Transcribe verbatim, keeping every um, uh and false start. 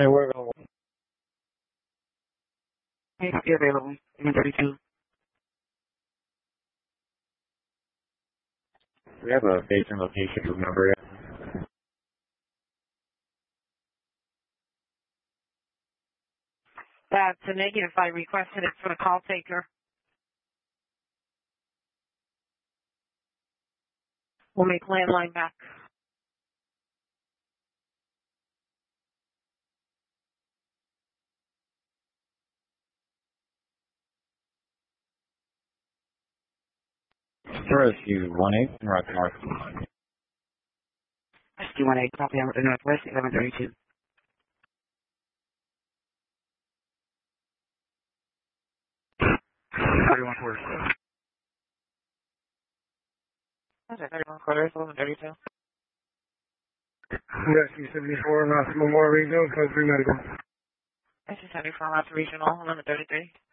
May we're available. May be available. eleven thirty-two. We have a face and location room number yet. That's a negative. I requested it for the call taker. We'll make landline back. Rescue one eight in Rock North. Rescue one eight, copy over the Northwest, eleven thirty-two. thirty-one quarters. That's it, thirty-one quarters, eleven thirty-two. Rescue seventy-four, North Memorial Regional, code three medical. Rescue seventy-four, Route Regional, eleven thirty-three.